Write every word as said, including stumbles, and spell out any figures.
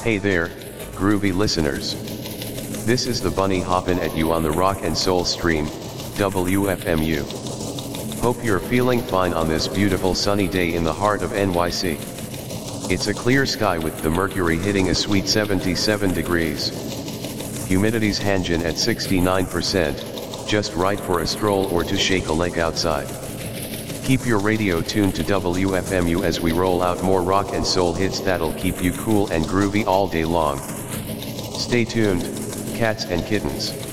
Hey there, groovy listeners. This is the Bunny hoppin' at you on the Rock and Soul stream, W F M U. Hope you're feeling fine on this beautiful sunny day in the heart of N Y C. It's a clear sky with the mercury hitting a sweet seventy-seven degrees. Humidity's hangin' at sixty-nine percent, just right for a stroll or to shake a leg outside. Keep your radio tuned to W F M U as we roll out more rock and soul hits that'll keep you cool and groovy all day long. Stay tuned, cats and kittens.